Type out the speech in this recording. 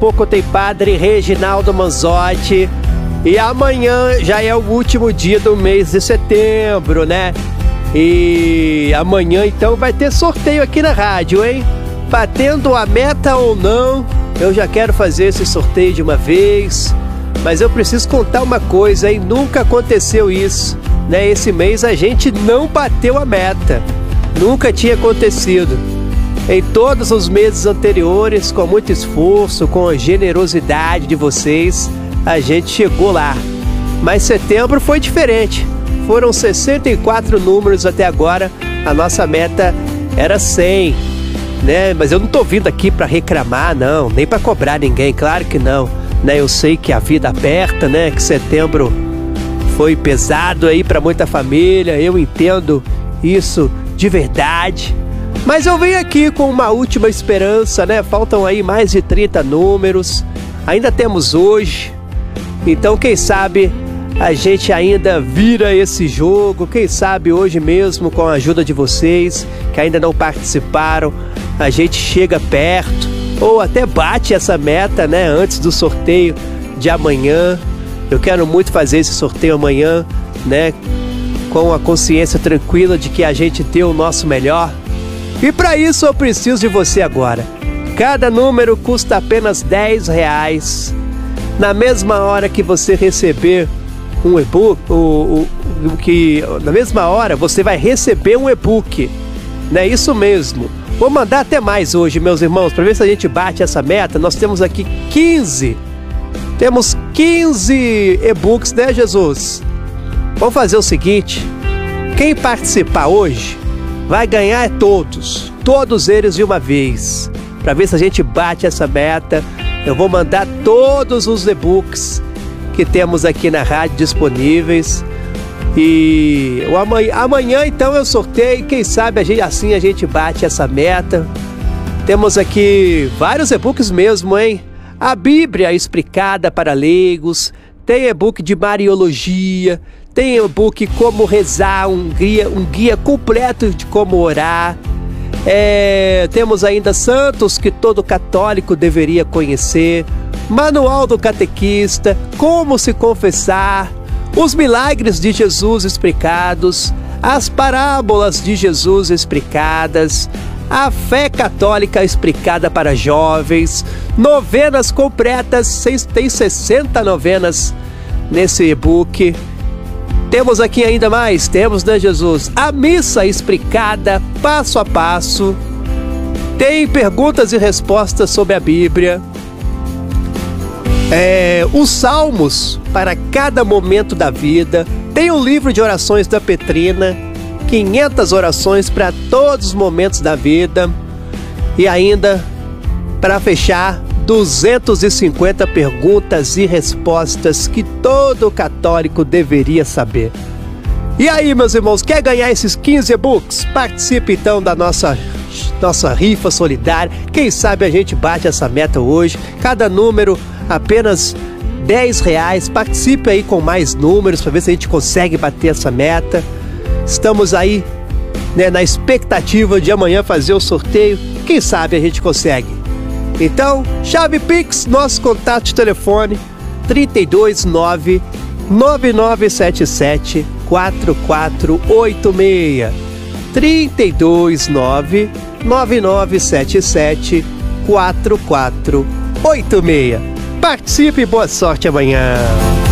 pouco tem Padre Reginaldo Manzotti. E amanhã já é o último dia do mês de setembro, né? E amanhã então vai ter sorteio aqui na rádio, hein? Batendo a meta ou não, eu já quero fazer esse sorteio de uma vez. Mas eu preciso contar uma coisa, hein? Nunca aconteceu isso, né? Esse mês a gente não bateu a meta. Nunca tinha acontecido. Em todos os meses anteriores, com muito esforço, com a generosidade de vocês, a gente chegou lá. Mas setembro foi diferente. Foram 64 números até agora. A nossa meta era 100, né? Mas eu não tô vindo aqui para reclamar, não, nem para cobrar ninguém, claro que não, né? Eu sei que a vida aperta, né? Que setembro foi pesado aí para muita família. Eu entendo isso de verdade. Mas eu venho aqui com uma última esperança, né? Faltam aí mais de 30 números. Ainda temos hoje. Então, quem sabe a gente ainda vira esse jogo. Quem sabe hoje mesmo, com a ajuda de vocês que ainda não participaram, a gente chega perto ou até bate essa meta, né? Antes do sorteio de amanhã. Eu quero muito fazer esse sorteio amanhã, né? Com a consciência tranquila de que a gente deu o nosso melhor. E para isso eu preciso de você agora. Cada número custa apenas R$10. Na mesma hora que você receber um e-book, na mesma hora você vai receber um e-book, né? Isso mesmo. Vou mandar até mais hoje, meus irmãos, para ver se a gente bate essa meta. Nós temos aqui 15. Temos 15 e-books, né, Jesus? Vamos fazer o seguinte: quem participar hoje vai ganhar todos eles de uma vez. Para ver se a gente bate essa meta, eu vou mandar todos os e-books que temos aqui na rádio disponíveis. E amanhã então eu sorteio, quem sabe assim a gente bate essa meta. Temos aqui vários e-books mesmo, hein? A Bíblia explicada para leigos, tem e-book de Mariologia, tem e-book como rezar, um guia completo de como orar. Temos ainda santos que todo católico deveria conhecer, manual do catequista, como se confessar, os milagres de Jesus explicados, as parábolas de Jesus explicadas, a fé católica explicada para jovens, novenas completas, tem 60 novenas nesse e-book. Temos aqui ainda mais, temos, né, Jesus? A missa explicada passo a passo. Tem perguntas e respostas sobre a Bíblia. Os salmos para cada momento da vida. Tem o livro de orações da Petrina, 500 orações para todos os momentos da vida. E ainda, para fechar, 250 perguntas e respostas que todo católico deveria saber. E aí, meus irmãos, quer ganhar esses 15 e-books? Participe então da nossa rifa solidária. Quem sabe a gente bate essa meta hoje. Cada número apenas R$10. Participe aí com mais números para ver se a gente consegue bater essa meta. Estamos aí, né, na expectativa de amanhã fazer o sorteio. Quem sabe a gente consegue. Então, chave Pix, nosso contato de telefone 329 9977 4486. 329 9977 4486. Participe e boa sorte amanhã.